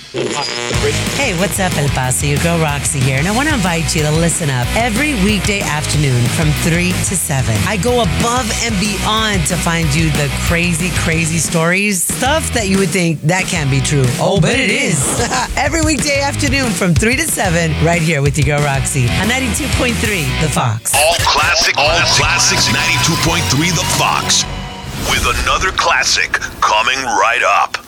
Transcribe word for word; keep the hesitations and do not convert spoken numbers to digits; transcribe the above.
Hey, what's up, El Paso? Your girl Roxy here, and I want to invite you to listen up every weekday afternoon from three to seven. I go above and beyond to find you the crazy, crazy stories, stuff that you would think that can't be true. Oh, but it is. Every weekday afternoon from three to seven, right here with your girl Roxy on ninety-two point three The Fox. All classic, all classics, ninety-two point three The Fox. With another classic coming right up.